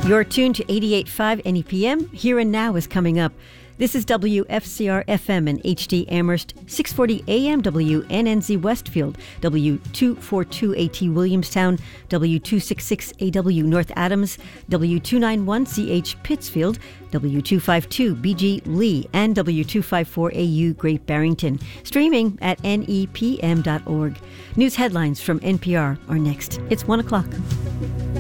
You're tuned to 88.5 NEPM. Here and Now is coming up. This is WFCR FM and HD Amherst, 640 AM WNNZ Westfield, W242 AT Williamstown, W266 AW North Adams, W291 CH Pittsfield, W252 BG Lee, and W254 AU Great Barrington. Streaming at nepm.org. News headlines from NPR are next. It's 1 o'clock.